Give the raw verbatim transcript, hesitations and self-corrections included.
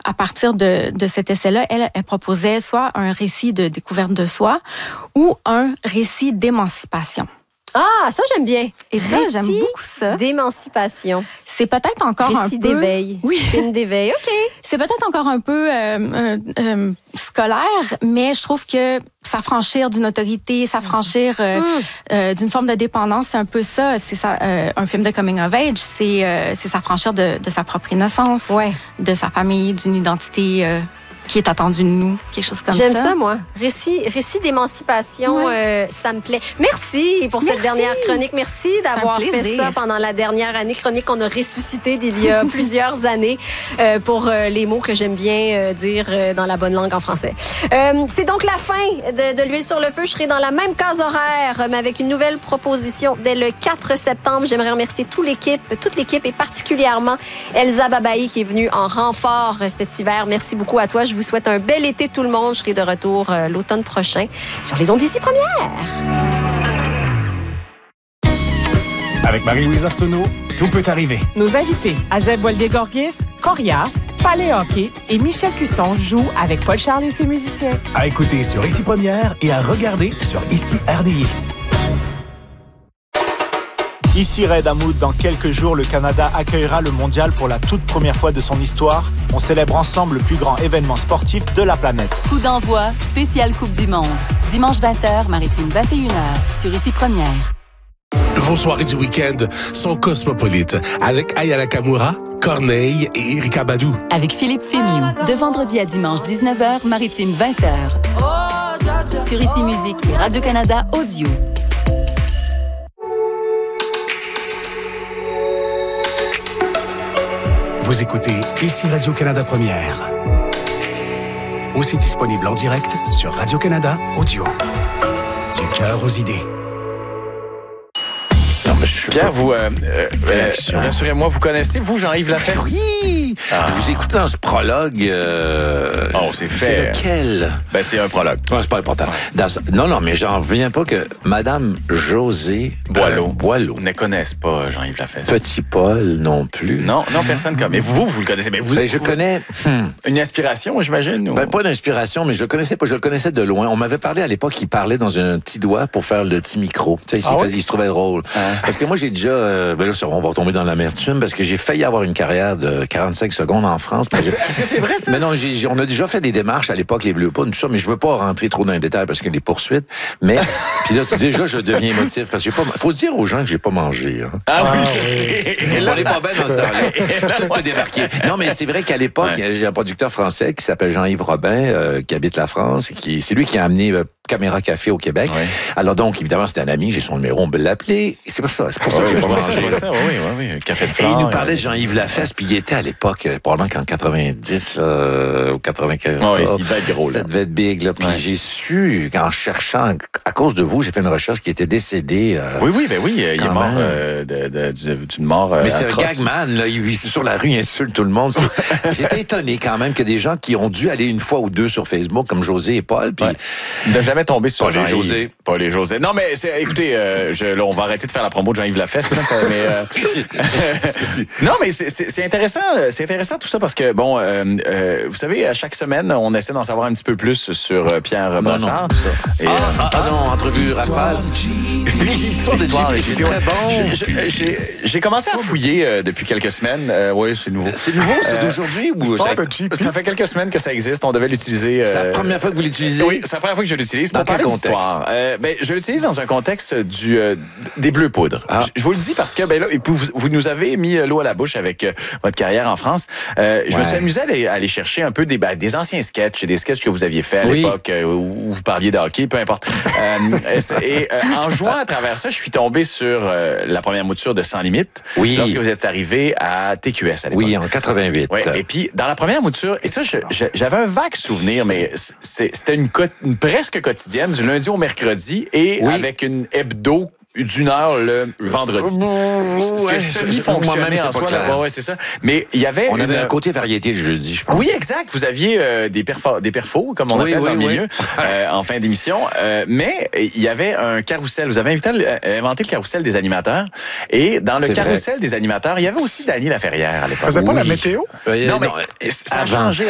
à partir de, de cet essai-là, elle, elle proposait soit un récit de découverte de soi ou un récit d'émancipation. Ah, ça, j'aime bien. Et ça, Récit j'aime beaucoup ça. d'émancipation. C'est peut-être encore Récit un peu... d'éveil. Oui. Film d'éveil, OK. C'est peut-être encore un peu euh, euh, euh, scolaire, mais je trouve que s'affranchir d'une autorité, s'affranchir euh, mm. euh, d'une forme de dépendance, c'est un peu ça. C'est ça, euh, un film de coming of age, c'est euh, c'est s'affranchir de, de sa propre innocence, ouais. de sa famille, d'une identité euh, qui est attendue de nous, quelque chose comme J'aime ça. J'aime ça, moi. Récit, récit d'émancipation, ouais. euh, ça me plaît. Merci pour Merci. cette dernière chronique. Merci d'avoir fait ça pendant la dernière année. Chronique qu'on a ressuscitée d'il y a plusieurs années euh, pour euh, les mots que j'aime bien euh, dire euh, dans la bonne langue en français. Euh, c'est donc la fin de, de l'huile sur le feu. Je serai dans la même case horaire, mais avec une nouvelle proposition dès le quatre septembre. J'aimerais remercier toute l'équipe, toute l'équipe et particulièrement Elsa Babaï qui est venue en renfort cet hiver. Merci beaucoup à toi. Je vous souhaite un bel été tout le monde. Je serai de retour euh, l'automne prochain sur les ondes d'ici première. Avec Marie-Louise Arsenault, tout peut arriver. Nos invités, Azeb Waldegorgis, Corias, Palais Hockey et Michel Cusson jouent avec Paul Charles et ses musiciens. À écouter sur Ici Première et à regarder sur Ici R D I. Ici Red Hamoud, dans quelques jours, le Canada accueillera le mondial pour la toute première fois de son histoire. On célèbre ensemble le plus grand événement sportif de la planète. Coup d'envoi, spéciale Coupe du Monde. Dimanche vingt heures, Maritime vingt et une heures, sur Ici Première. Vos soirées du week-end sont cosmopolites avec Aya Nakamura, Corneille et Erika Badou. Avec Philippe Fémiou, de vendredi à dimanche dix-neuf heures, Maritime vingt heures. Sur Ici Musique et Radio-Canada Audio. Vous écoutez Ici Radio-Canada Première. Aussi disponible en direct sur Radio-Canada Audio. Du cœur aux idées. Pierre, vous, euh, euh, rassurez-moi, vous connaissez, vous, Jean-Yves Lafesse? Oui! Ah. Je vous écoute dans ce prologue. Euh, oh, c'est fait. C'est lequel? Ben, c'est un prologue. Non, c'est pas important. Dans ce, non, non, mais j'en reviens pas que Madame Josée Boileau. Euh, Boileau. Ne connaissent pas Jean-Yves Lafesse. Petit Paul non plus. Non, non, personne comme. Mais vous, vous le connaissez. Mais vous, ben, je vous, connais. Hmm. Une inspiration, j'imagine? Ou... Ben, pas d'inspiration, mais je le connaissais pas. Je le connaissais de loin. On m'avait parlé à l'époque, il parlait dans un petit doigt pour faire le petit micro. Tu sais, il, ah faisait, oui? il se trouvait drôle. Ah. Parce que moi, j'ai déjà. Euh, ben là, on va retomber dans l'amertume parce que j'ai failli avoir une carrière de quarante-cinq secondes en France. Est-ce que c'est vrai, ça? Mais non, j'ai, j'ai, on a déjà fait des démarches à l'époque, les Bleus Poudres, tout ça, mais je veux pas rentrer trop dans les détails parce que les poursuites. Mais, puis là, déjà, je deviens émotif parce que j'ai pas, faut dire aux gens que j'ai pas mangé. Hein. Ah oui, je sais. On n'est pas bien dans ce temps-là. Tout peut débarquer. Non, mais c'est vrai qu'à l'époque, ouais. j'ai un producteur français qui s'appelle Jean-Yves Robin, euh, qui habite la France, et qui, c'est lui qui a amené euh, Caméra Café au Québec. Ouais. Alors donc, évidemment, c'était un ami, j'ai son numéro, on peut l'appeler. C'est pour ça, c'est pour ça ouais, que je vois mangé. Ça, oui, oui, oui. Café de fleurs. Et il nous parlait de Jean-Yves Lafesse, puis il était à l'époque, probablement qu'en quatre-vingt-dix euh, ou quatre-vingt-quatorze. Oui, il devait être gros, là. Ça devait être big, là. Puis ouais. j'ai su, en cherchant, à cause de vous, j'ai fait une recherche qui était décédé. Euh, oui, oui, ben oui, il est mort euh, de, de, de, d'une mort euh, Mais c'est atroce. un gagman, là. Il, sur la rue, il insulte tout le monde. J'étais étonné quand même que des gens qui ont dû aller une fois ou deux sur Facebook, comme José et Paul, puis... Ouais. De jamais tomber sur pas Jean-Yves. José. Pas les José. Non, mais c'est, écoutez, euh, je, là, on va arrêter de faire la promo de Jean-Yves Lafesse. Là, mais, euh, non, mais c'est, c'est, c'est intéressant, c'est intéressant tout ça parce que, bon, euh, euh, vous savez, à chaque semaine, on essaie d'en savoir un petit peu plus sur euh, Pierre Brassard. Et, ah, euh, ah, ah non, entrevue Rafale. L'histoire de Jean Yves. C'est très bon. J'ai, j'ai, j'ai commencé à fouiller euh, depuis quelques semaines. Euh, oui, c'est nouveau. C'est nouveau, c'est euh, d'aujourd'hui ou ça, ça fait quelques semaines que ça existe. On devait l'utiliser. Euh, c'est la première fois que vous l'utilisez? Oui, c'est la première fois que je l'utilise. Dans quel contexte? Euh, ben, je l'utilise dans un contexte du, euh, des Bleus Poudres. Ah. Je, je vous le dis parce que ben là, vous, vous nous avez mis l'eau à la bouche avec euh, votre carrière en France. Euh, je ouais. me suis amusé à aller, à aller chercher un peu des, ben, des anciens sketchs, des sketchs que vous aviez fait à oui. l'époque euh, où vous parliez de hockey, peu importe. euh, et euh, en jouant à travers ça, je suis tombé sur euh, la première mouture de Sans Limite oui. lorsque vous êtes arrivé à T Q S à l'époque. Oui, en quatre-vingt-huit. Ouais. Et puis, dans la première mouture, et ça, je, je, j'avais un vague souvenir, mais c'était une, une presque quotidienne, du lundi au mercredi, et oui. avec une hebdo d'une heure le vendredi. Mmh, ce ouais, que semi-fonctionnait en soi. Là, ouais, c'est ça. Mais il y avait... On une... avait un côté variété le jeudi, je pense. Oui, exact. Vous aviez euh, des, perfos, des perfos, comme on oui, appelle oui, dans le oui. milieu, euh, en fin d'émission. Euh, mais il y avait un carrousel. Vous avez invité, euh, inventé le carrousel des animateurs. Et dans le c'est carrousel vrai. des animateurs, il y avait aussi Dany Laferrière à l'époque. Faisait pas oui. la météo? Euh, non, mais non, ça a avant. changé